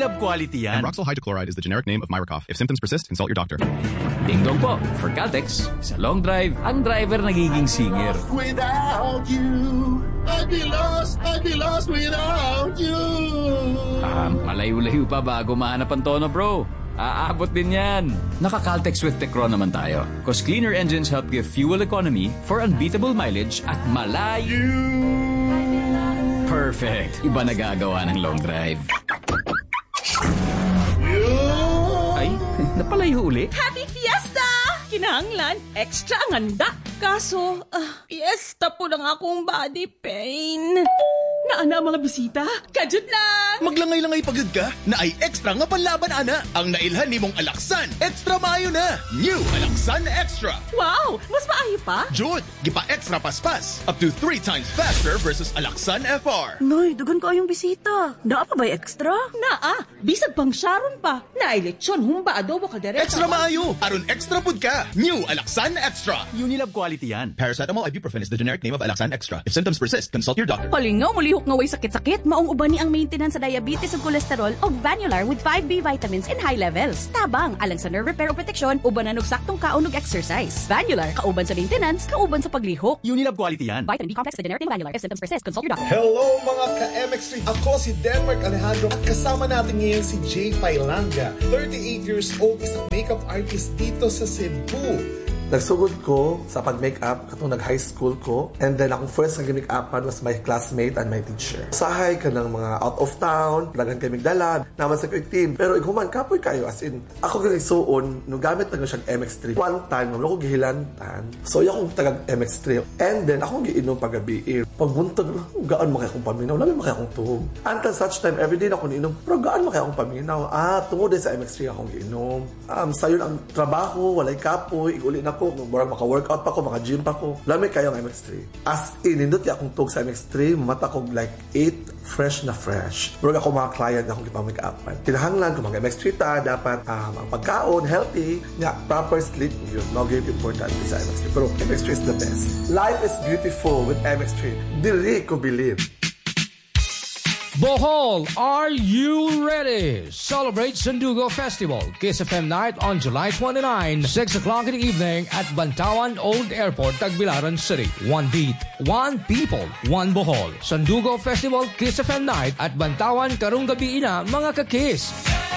Unilab quality yan. And Roxol hydrochloride is the generic name of Myracoff. If symptoms persist, consult your doctor. Ding dong po. For Caltex, sa long drive, ang driver nagiging singer. Without you, I'd be lost without you. Malayo-layo pa bago mahanap ang tono, bro. Aabot din yan. Naka-Caltex with Tecron naman tayo. Cause cleaner engines help give fuel economy for unbeatable mileage at malayo. Perfect. Iba nagagawa ng long drive. Ay, napalayo uli. Happy Fiesta! Kinahanglan, extra ang handa. Kaso, fiesta po lang akong body pain. Naana mga bisita? Kajud lang! Maglangay-langay pagod ka na ay extra nga panlaban, ana. Ang nailhan ni mong Alaksan, extra maayo na. New Alaksan Extra. Wow! Mas maayo pa? Jud, gipa extra paspas. Up to 3 times faster versus Alaksan FR. Noy, dugan ko ayong bisita. Naa pa ba'y extra? Naa, bisag pang Sharon pa. Nailetsyon, humba adobo kaldereta. Extra maayo. Aron extra pud ka. New Alaksan Extra. Unilab quality yan. Paracetamol ibuprofen is the generic name of Alaksan Extra. If symptoms persist, consult your doctor. Palingaw, malihok nga way sakit-sakit. Maong uban ni ang maintenance sa diabetes ug kolesterol og Vanular with 5B vitamins in high levels. Tabang, alang sa nerve repair o protection, ubanan og saktong kaon ug exercise. Vanular, kauban sa maintenance, kauban sa paglihok. Unilab quality yan. Vitamin B complex is the generic name of Vanular. If symptoms persist, consult your doctor. Hello mga ka-MX3! Ako si Denmark Alejandro at kasama natin ngayon si Jay Pailanga. 38 years old, isang makeup artist dito sa Cebu. Nagsugod ko sa pag-makeup katong nag-high school ko, and then akong first na gimake-upan was my classmate and my teacher. Sahay ka ng mga out of town, dagan kay Migdala, naman sa quick team. Pero iguman, kapoy kayo, as in, ako gagaysoon, nung gamit na siyang MX3. One time, nung ako gihilantan, so yung akong tagang MX3. And then, akong giinom pag-gabi. Pagbuntag, gaan makaya akong paminaw, labi makaya akong tuhog. Until such time, everyday na ako niinom, pero gaan makaya akong paminaw. Tungod din sa MX3 akong giinom. Sayon ang trabaho, walay kapoy, iguli na ko, murag maka-workout pa ko, maka-gym pa ko. Lami kayo ang MX3. As in, nindot akong tug sa MX3, mata ko like 8 fresh na fresh. Murag ako mga client na akong ipamake-upan. Kinahanglan kung mga MX3 ta, dapat ang pagkaon, healthy, nga proper sleep, yun. Mga important sa MX3. Pero MX3 is the best. Life is beautiful with MX3. Dili ko believe. Bohol, are you ready? Celebrate Sandugo Festival, Kiss FM Night on July 29, 6 o'clock in the evening at Bantawan Old Airport, Tagbilaran City. One beat, one people, one Bohol. Sandugo Festival, Kiss FM Night at Bantawan Karong Gabi Ina, mga ka-kiss.